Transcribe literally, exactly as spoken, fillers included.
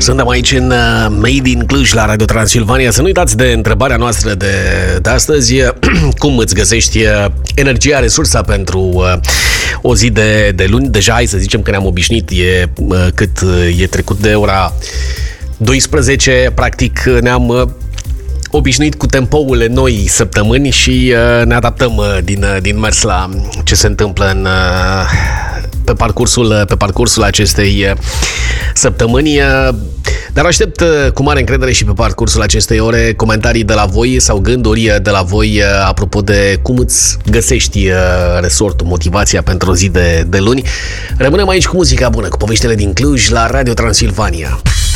Suntem aici în Made in Cluj la Radio Transilvania. Să nu uitați de întrebarea noastră de, de astăzi. Cum îți găsești energia, resursa pentru o zi de, de luni? Deja hai să zicem că ne-am obișnuit. E cât e trecut de ora douăsprezece. Practic ne-am obișnuit cu tempoul noi săptămâni și ne adaptăm din, din mers la ce se întâmplă în... Pe parcursul, pe parcursul acestei săptămâni, dar aștept cu mare încredere și pe parcursul acestei ore comentarii de la voi sau gânduri de la voi apropo de cum îți găsești resortul, motivația pentru o zi de, de luni. Rămânem aici cu muzica bună, cu poveștile din Cluj la Radio Transilvania.